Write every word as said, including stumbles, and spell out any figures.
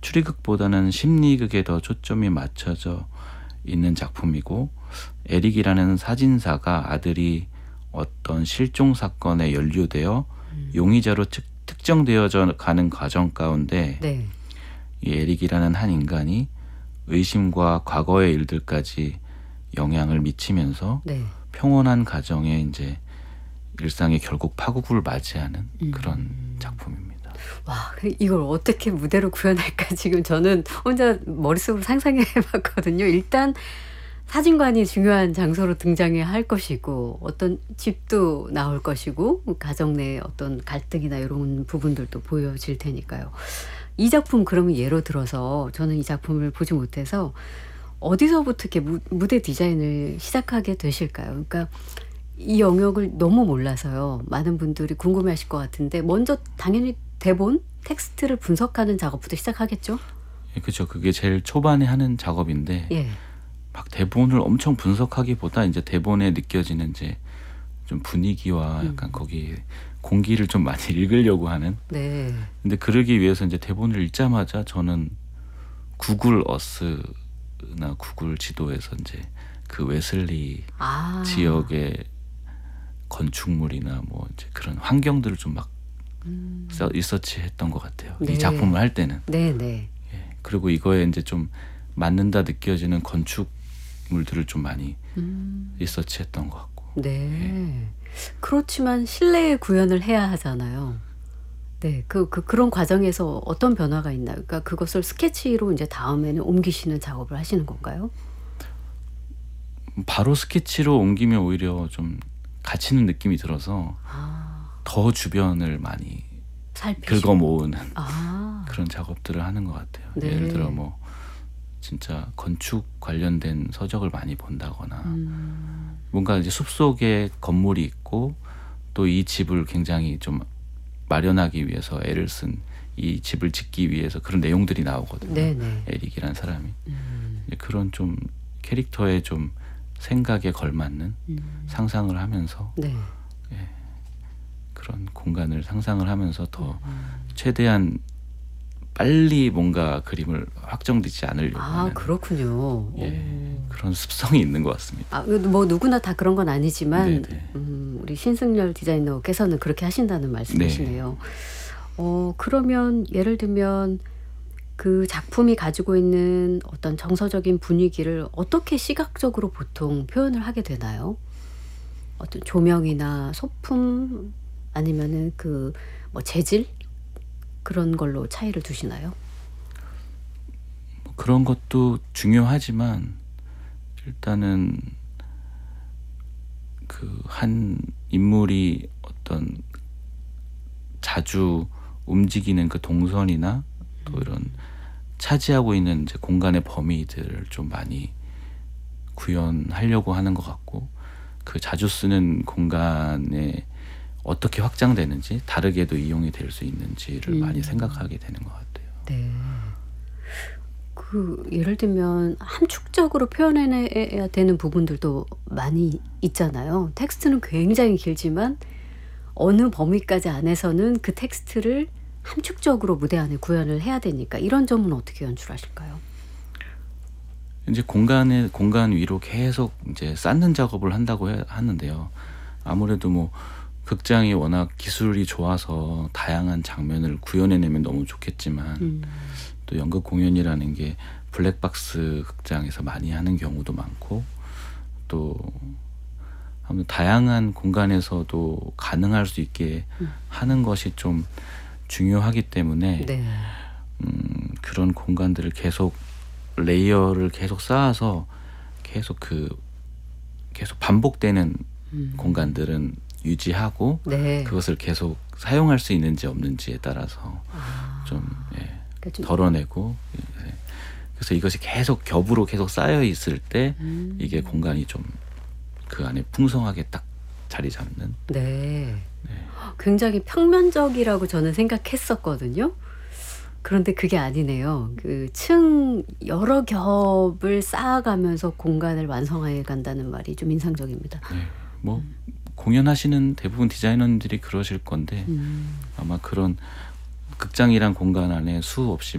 추리극보다는 심리극에 더 초점이 맞춰져 있는 작품이고, 에릭이라는 사진사가 아들이 어떤 실종 사건에 연루되어 음. 용의자로 특, 특정되어져 가는 과정 가운데 네. 이 에릭이라는 한 인간이 의심과 과거의 일들까지 영향을 미치면서 네. 평온한 가정에 이제 일상에 결국 파국을 맞이하는 음. 그런 작품입니다. 와, 이걸 어떻게 무대로 구현할까 지금 저는 혼자 머릿속으로 상상해 봤거든요. 일단 사진관이 중요한 장소로 등장해야 할 것이고, 어떤 집도 나올 것이고, 가정 내 어떤 갈등이나 이런 부분들도 보여질 테니까요. 이 작품 그러면 예로 들어서 저는 이 작품을 보지 못해서 어디서부터 이렇게 무, 무대 디자인을 시작하게 되실까요? 그러니까 이 영역을 너무 몰라서요. 많은 분들이 궁금해하실 것 같은데, 먼저 당연히 대본, 텍스트를 분석하는 작업부터 시작하겠죠? 예, 그렇죠. 그게 제일 초반에 하는 작업인데, 예. 막 대본을 엄청 분석하기보다 이제 대본에 느껴지는 이제 좀 분위기와 약간 음. 거기 공기를 좀 많이 읽으려고 하는. 네. 근데 그러기 위해서 이제 대본을 읽자마자 저는 구글 어스나 구글 지도에서 이제 그 웨슬리 아. 지역의 건축물이나 뭐 이제 그런 환경들을 좀 막 음. 리서치했던 것 같아요. 네. 이 작품을 할 때는. 네, 네. 예. 그리고 이거에 이제 좀 맞는다 느껴지는 건축물들을 좀 많이 음. 리서치했던 것 같고. 네. 그렇지만 실내에 구현을 해야 하잖아요. 네. 그, 그, 그런 과정에서 어떤 변화가 있나요? 그러니까 그것을 스케치로 이제 다음에는 옮기시는 작업을 하시는 건가요? 바로 스케치로 옮기면 오히려 좀 갇히는 느낌이 들어서 아. 더 주변을 많이 살피시고. 긁어 모으는 아. 그런 작업들을 하는 것 같아요. 네. 예를 들어 뭐 진짜 건축 관련된 서적을 많이 본다거나 음. 뭔가 이제 숲속에 건물이 있고 또 이 집을 굉장히 좀 마련하기 위해서 애를 쓴 이 집을 짓기 위해서 그런 내용들이 나오거든요. 네네. 에릭이라는 사람이. 음. 이제 그런 좀 캐릭터의 좀 생각에 걸맞는 음. 상상을 하면서 네. 그런 공간을 상상을 하면서 더 음. 최대한 빨리 뭔가 그림을 확정되지 않으려고 아, 하는 그렇군요. 예, 오. 그런 습성이 있는 것 같습니다. 아, 뭐 누구나 다 그런 건 아니지만 네네. 음, 우리 신승열 디자이너께서는 그렇게 하신다는 말씀이시네요. 어, 그러면 예를 들면 그 작품이 가지고 있는 어떤 정서적인 분위기를 어떻게 시각적으로 보통 표현을 하게 되나요? 어떤 조명이나 소품 아니면은 그 뭐 재질 그런 걸로 차이를 두시나요? 뭐 그런 것도 중요하지만 일단은 그 한 인물이 어떤 자주 움직이는 그 동선이나 또 이런 차지하고 있는 이제 공간의 범위들을 좀 많이 구현하려고 하는 것 같고, 그 자주 쓰는 공간에 어떻게 확장되는지 다르게도 이용이 될 수 있는지를 음. 많이 생각하게 되는 것 같아요. 네. 그 예를 들면 함축적으로 표현해내야 되는 부분들도 많이 있잖아요. 텍스트는 굉장히 길지만 어느 범위까지 안에서는 그 텍스트를 함축적으로 무대 안에 구현을 해야 되니까 이런 점은 어떻게 연출하실까요? 이제 공간에 공간 위로 계속 이제 쌓는 작업을 한다고 해, 하는데요. 아무래도 뭐 극장이 워낙 기술이 좋아서 다양한 장면을 구현해내면 너무 좋겠지만 음. 또 연극 공연이라는 게 블랙박스 극장에서 많이 하는 경우도 많고 또 아무튼 다양한 공간에서도 가능할 수 있게 음. 하는 것이 좀 중요하기 때문에 네. 음, 그런 공간들을 계속 레이어를 계속 쌓아서 계속 그 계속 반복되는 음. 공간들은 유지하고 네. 그것을 계속 사용할 수 있는지 없는지에 따라서 아. 좀, 예, 그러니까 좀 덜어내고 예. 그래서 이것이 계속 겹으로 계속 쌓여 있을 때 음. 이게 공간이 좀 그 안에 풍성하게 딱 자리 잡는. 네. 네. 굉장히 평면적이라고 저는 생각했었거든요. 그런데 그게 아니네요. 그 층 여러 겹을 쌓아가면서 공간을 완성해 간다는 말이 좀 인상적입니다. 네. 뭐 공연하시는 대부분 디자이너들이 그러실 건데 음. 아마 그런 극장이란 공간 안에 수없이